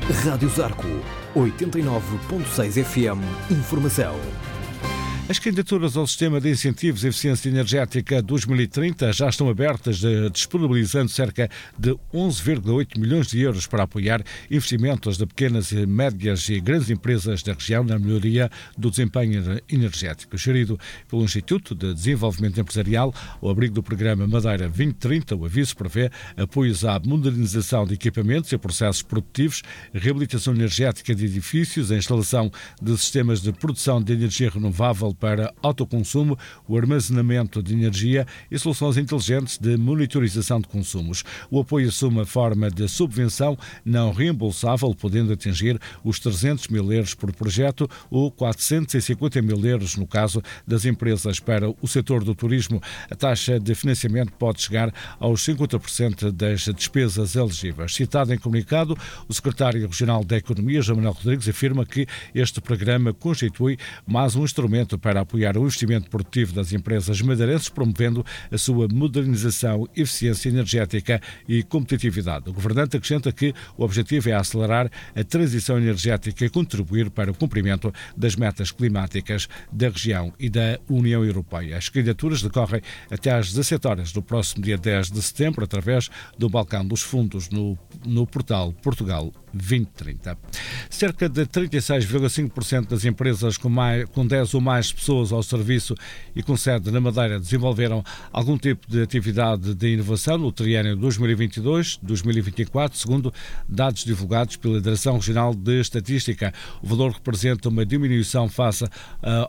Rádio Zarco, 89.6 FM, Informação. As candidaturas ao Sistema de Incentivos de Eficiência Energética 2030 já estão abertas, disponibilizando cerca de 11,8 milhões de euros para apoiar investimentos de pequenas, médias e grandes empresas da região na melhoria do desempenho energético. Gerido pelo Instituto de Desenvolvimento Empresarial, ao abrigo do programa Madeira 2030, o aviso prevê apoios à modernização de equipamentos e processos produtivos, reabilitação energética de edifícios, a instalação de sistemas de produção de energia renovável para autoconsumo, o armazenamento de energia e soluções inteligentes de monitorização de consumos. O apoio assume a forma de subvenção não reembolsável, podendo atingir os 300 mil euros por projeto ou 450 mil euros no caso das empresas. Para o setor do turismo, a taxa de financiamento pode chegar aos 50% das despesas elegíveis. Citado em comunicado, o secretário regional da Economia, João Manuel Rodrigues, afirma que este programa constitui mais um instrumento para apoiar o investimento produtivo das empresas madeirenses, promovendo a sua modernização, eficiência energética e competitividade. O governante acrescenta que o objetivo é acelerar a transição energética e contribuir para o cumprimento das metas climáticas da região e da União Europeia. As candidaturas decorrem até às 17 horas do próximo dia 10 de setembro, através do balcão dos fundos no portal Portugal 2030. Cerca de 36,5% das empresas com 10 ou mais pessoas ao serviço e com sede na Madeira desenvolveram algum tipo de atividade de inovação no triênio 2022-2024, segundo dados divulgados pela Direção Regional de Estatística. O valor representa uma diminuição face